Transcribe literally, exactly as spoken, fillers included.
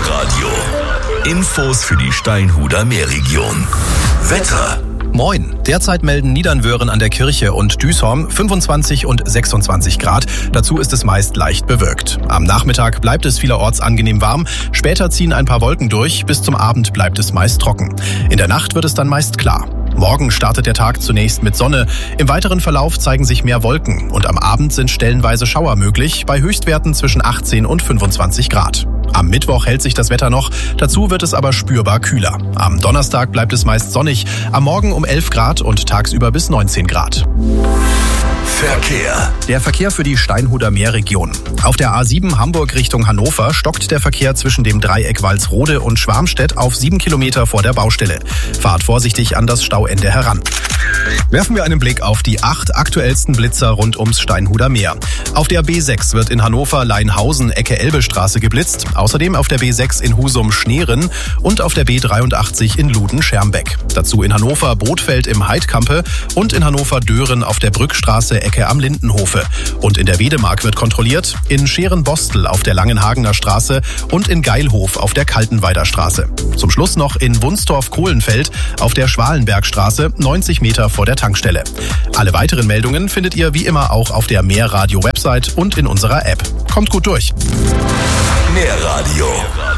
Meerradio. Infos für die Steinhuder Meerregion. Wetter. Moin. Derzeit melden Niedernwöhren an der Kirche und Düsholm fünfundzwanzig und sechsundzwanzig Grad. Dazu ist es meist leicht bewölkt. Am Nachmittag bleibt es vielerorts angenehm warm. Später ziehen ein paar Wolken durch. Bis zum Abend bleibt es meist trocken. In der Nacht wird es dann meist klar. Morgen startet der Tag zunächst mit Sonne. Im weiteren Verlauf zeigen sich mehr Wolken. Und am Abend sind stellenweise Schauer möglich, bei Höchstwerten zwischen achtzehn und fünfundzwanzig Grad. Am Mittwoch hält sich das Wetter noch, dazu wird es aber spürbar kühler. Am Donnerstag bleibt es meist sonnig, am Morgen um elf Grad und tagsüber bis neunzehn Grad. Verkehr. Der Verkehr für die Steinhuder Meerregion. Auf der A sieben Hamburg Richtung Hannover stockt der Verkehr zwischen dem Dreieck Walsrode und Schwarmstedt auf sieben Kilometer vor der Baustelle. Fahrt vorsichtig an das Stauende heran. Werfen wir einen Blick auf die acht aktuellsten Blitzer rund ums Steinhuder Meer. Auf der B sechs wird in Hannover Leinhausen Ecke Elbestraße geblitzt, außerdem auf der B sechs in Husum Schneeren und auf der B dreiundachtzig in Luden-Schermbeck. Dazu in Hannover Bothfeld im Heidkampe und in Hannover Dören auf der Brückstraße Ecke am Lindenhofe. Und in der Wedemark wird kontrolliert, in Scheren-Bostel auf der Langenhagener Straße und in Geilhof auf der Kaltenweider Straße. Zum Schluss noch in Wunstorf-Kohlenfeld auf der Schwalenbergstraße, neunzig Meter vor der Tankstelle. Alle weiteren Meldungen findet ihr wie immer auch auf der Meerradio-Website und in unserer App. Kommt gut durch. Meerradio.